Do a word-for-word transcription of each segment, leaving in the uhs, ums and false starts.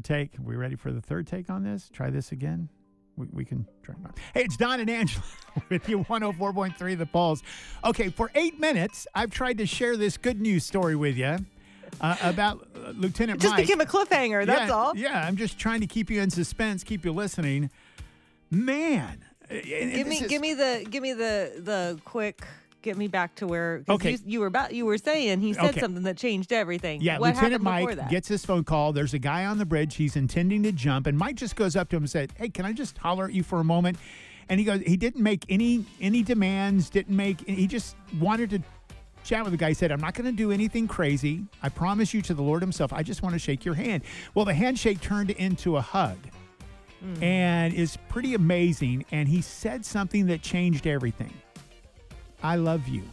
third take. Are we ready for the third take on this? Try this again. We, we can try. Hey, it's Don and Angela with you, one oh four point three The Pulse. Okay, for eight minutes, I've tried to share this good news story with you uh, about uh, Lieutenant It just Mike. became a cliffhanger, that's yeah, all. Yeah, I'm just trying to keep you in suspense, keep you listening. Man. Give me, give me the, give me the, the quick. Get me back to where. 'Cause Okay. You, you were about. You were saying he said Okay. something that changed everything. Yeah, What Lieutenant happened before Mike that? gets this phone call. There's a guy on the bridge. He's intending to jump, and Mike just goes up to him and said, "Hey, can I just holler at you for a moment?" And he goes, he didn't make any any demands. Didn't make. He just wanted to chat with the guy. He said, "I'm not going to do anything crazy. I promise you to the Lord Himself. I just want to shake your hand." Well, the handshake turned into a hug, Mm. and is pretty amazing. And he said something that changed everything. I love you.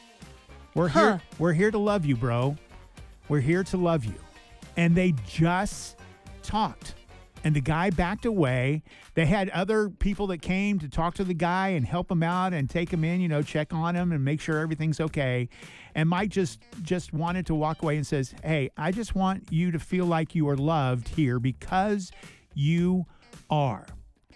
We're Huh. here. We're here to love you, bro. We're here to love you. And they just talked. And the guy backed away. They had other people that came to talk to the guy and help him out and take him in, you know, check on him and make sure everything's okay. And Mike just just wanted to walk away and says, "Hey, I just want you to feel like you are loved here because you are."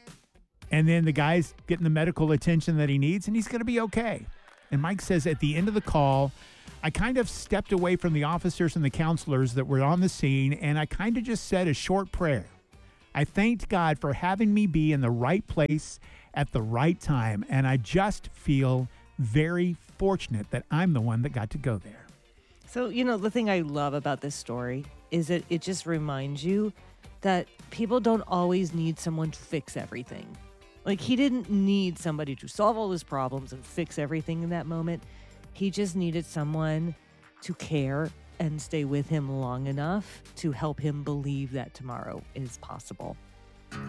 And then the guy's getting the medical attention that he needs, and he's going to be okay. And Mike says at the end of the call, I kind of stepped away from the officers and the counselors that were on the scene, and I kind of just said a short prayer. I thanked God for having me be in the right place at the right time, and I just feel very fortunate that I'm the one that got to go there. So, you know, the thing I love about this story is that it just reminds you that people don't always need someone to fix everything. Like, he didn't need somebody to solve all his problems and fix everything in that moment. He just needed someone to care and stay with him long enough to help him believe that tomorrow is possible.